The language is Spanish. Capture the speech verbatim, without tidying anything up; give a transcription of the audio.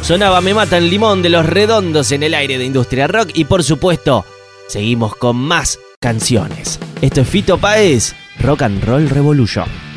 Sonaba Me Mata el Limón de Los Redondos en el aire de Industria Rock. Y por supuesto, seguimos con más canciones. Esto es Fito Páez, Rock and Roll Revolution.